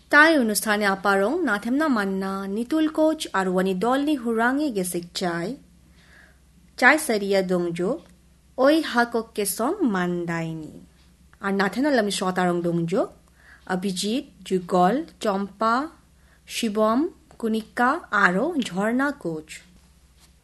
তাই অনুষ্ঠানে আপারং নাথেমনা মান্না নিতুল কোচ আর ওয়ানি দলনি হুরাঙি গেসিক চাই সারিয়া দংজো ওই হাককে সং মান্দাইনি আর নাথেনা লামি শতারং দংজো অভিজিৎ যুগল চম্পা শিবম কুনিকা আরো ঝর্ণা কোচ